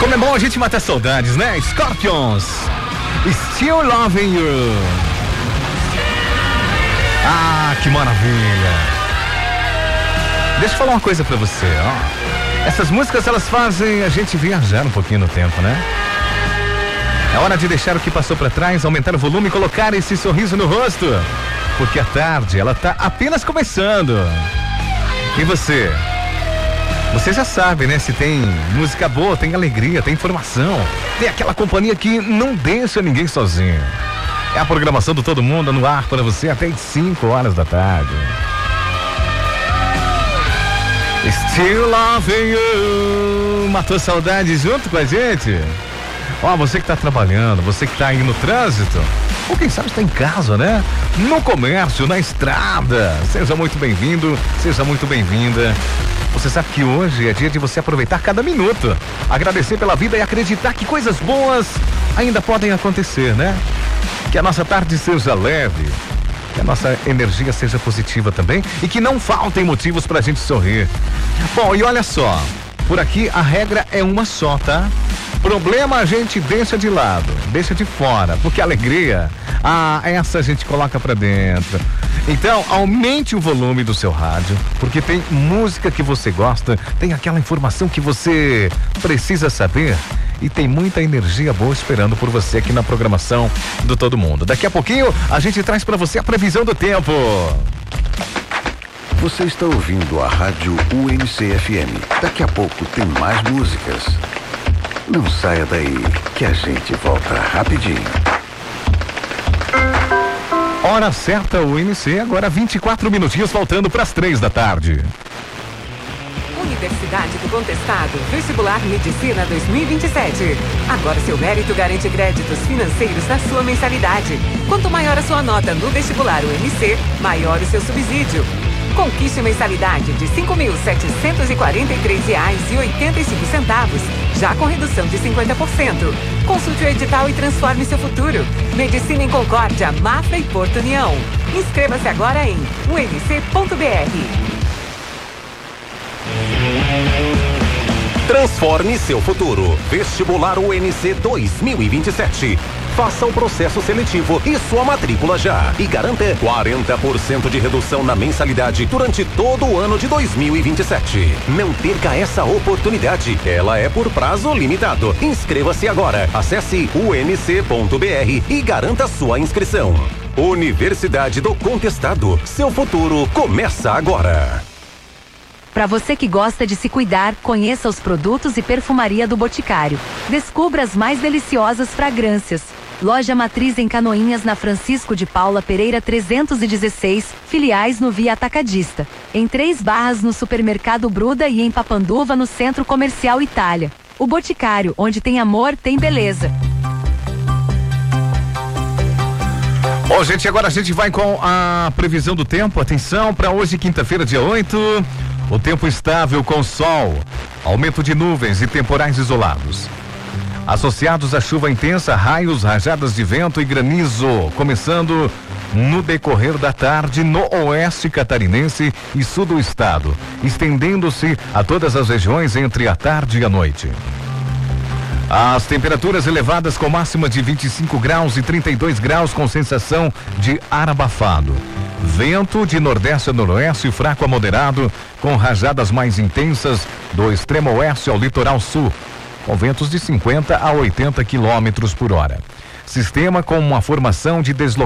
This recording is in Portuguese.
Como é bom a gente matar saudades, né? Scorpions, Still Loving You. Ah, que maravilha. Deixa eu falar uma coisa pra você, ó. Essas músicas, elas fazem a gente viajar um pouquinho no tempo, né? É hora de deixar o que passou pra trás, aumentar o volume e colocar esse sorriso no rosto. Porque a tarde, ela tá apenas começando. E você? Você já sabe, né? Se tem música boa, tem alegria, tem informação, tem aquela companhia que não deixa ninguém sozinho. É a programação do Todo Mundo no ar para você até às 5 horas da tarde. Still Loving You. Matou saudade junto com a gente? Ó, você que tá trabalhando, você que tá aí no trânsito, ou quem sabe está em casa, né? No comércio, na estrada. Seja muito bem-vindo, seja muito bem-vinda. Você sabe que hoje é dia de você aproveitar cada minuto, agradecer pela vida e acreditar que coisas boas ainda podem acontecer, né? Que a nossa tarde seja leve, que a nossa energia seja positiva também e que não faltem motivos pra gente sorrir. Bom, e olha só, por aqui a regra é uma só, tá? Problema a gente deixa de lado, deixa de fora, porque a alegria, essa a gente coloca pra dentro. Então, aumente o volume do seu rádio, porque tem música que você gosta, tem aquela informação que você precisa saber e tem muita energia boa esperando por você aqui na programação do Todo Mundo. Daqui a pouquinho, a gente traz pra você a previsão do tempo. Você está ouvindo a Rádio UNC-FM. Daqui a pouco tem mais músicas. Não saia daí, que a gente volta rapidinho. Hora certa, UNC, agora 24 minutinhos faltando para as 3 da tarde. Universidade do Contestado, vestibular Medicina 2027. Agora seu mérito garante créditos financeiros na sua mensalidade. Quanto maior a sua nota no vestibular UNC, maior o seu subsídio. Conquiste mensalidade de R$ 5.743,85, já com redução de 50%. Consulte o edital e transforme seu futuro. Medicina em Concórdia, Mafra e Porto União. Inscreva-se agora em unc.br. Transforme seu futuro. Vestibular UNC 2027. Faça o processo seletivo e sua matrícula já. E garanta 40% de redução na mensalidade durante todo o ano de 2027. Não perca essa oportunidade. Ela é por prazo limitado. Inscreva-se agora. Acesse unc.br e garanta sua inscrição. Universidade do Contestado. Seu futuro começa agora. Para você que gosta de se cuidar, conheça os produtos e perfumaria do Boticário. Descubra as mais deliciosas fragrâncias. Loja Matriz em Canoinhas, na Francisco de Paula Pereira 316, filiais no Via Atacadista. Em 3 Barras no Supermercado Bruda e em Papanduva no Centro Comercial Itália. O Boticário, onde tem amor, tem beleza. Bom, gente, agora a gente vai com a previsão do tempo. Atenção para hoje, quinta-feira, dia 8. O tempo estável com sol, aumento de nuvens e temporais isolados. Associados à chuva intensa, raios, rajadas de vento e granizo, começando no decorrer da tarde no oeste catarinense e sul do estado, estendendo-se a todas as regiões entre a tarde e a noite. As temperaturas elevadas com máxima de 25 graus e 32 graus com sensação de ar abafado. Vento de nordeste a noroeste fraco a moderado, com rajadas mais intensas do extremo oeste ao litoral sul, com ventos de 50 a 80 quilômetros por hora. Sistema com uma formação de deslocamento